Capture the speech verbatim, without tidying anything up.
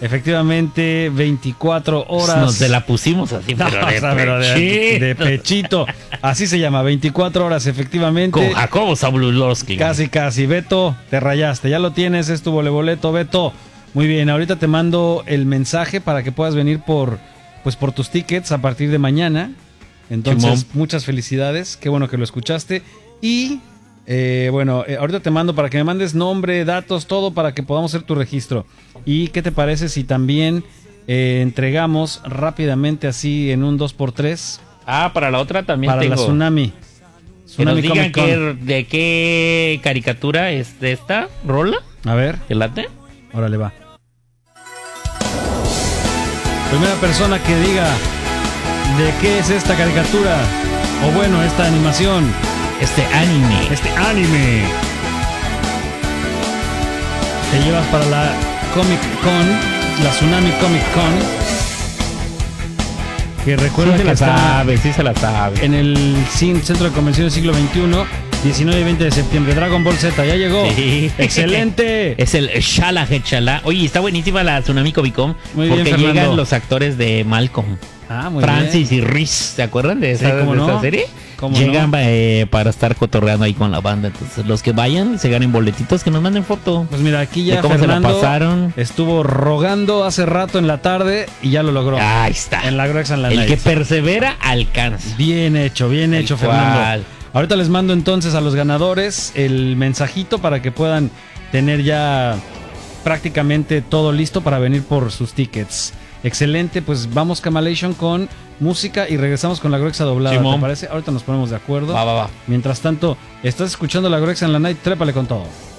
Efectivamente, veinticuatro horas. Nos se la pusimos así, no, pero, de, o sea, pero de, pechito. de pechito. Así se llama, veinticuatro horas, efectivamente. Con Jacobo Zabludowski. Casi, casi. Beto, te rayaste. Ya lo tienes, es tu voleboleto, Beto. Muy bien, ahorita te mando el mensaje para que puedas venir por, pues, por tus tickets a partir de mañana. Entonces, Simón. muchas felicidades. Qué bueno que lo escuchaste. Y, eh, bueno, eh, ahorita te mando para que me mandes nombre, datos, todo para que podamos hacer tu registro. ¿Y qué te parece si también eh, entregamos rápidamente así en un dos por tres? Ah, para la otra también para tengo. la Tsunami. Que nos Tsunami digan Comic Con. qué, de qué caricatura es de esta rola. A ver, ¿Qué late? órale va. Primera persona que diga de qué es esta caricatura, o bueno, esta animación, Este anime. este anime, te llevas para la Comic Con, la Tsunami Comic Con, que recuerda Sí se que la está sabe, sí se la sabe. en el Centro de Convenciones Siglo veintiuno, diecinueve y veinte de septiembre. Dragon Ball Z, ya llegó. Sí. ¡Excelente! Es el Shala Hechala. Oye, está buenísima la Tsunami Comic Con. Muy bien, porque Fernando. llegan los actores de Malcolm. Ah, muy Francis bien. y Reese, ¿se acuerdan de esa, Sí, cómo de no. esa serie? ¿Cómo Llegan no? eh, para estar cotorreando ahí con la banda. Entonces, los que vayan, se ganen boletitos, que nos manden foto. Pues mira, aquí ya ¿De cómo Fernando se la pasaron? estuvo rogando hace rato en la tarde y ya lo logró. Ahí está. En la Grex and la El Night. que persevera, alcanza. Bien hecho, bien hecho, Tal Fernando. cual. Ahorita les mando entonces a los ganadores el mensajito para que puedan tener ya prácticamente todo listo para venir por sus tickets. Excelente, pues vamos Camalation con música y regresamos con la Gruexa doblada, Simón. ¿te parece? Ahorita nos ponemos de acuerdo. Va, va, va. Mientras tanto, estás escuchando la Gruexa en la Night, trépale con todo.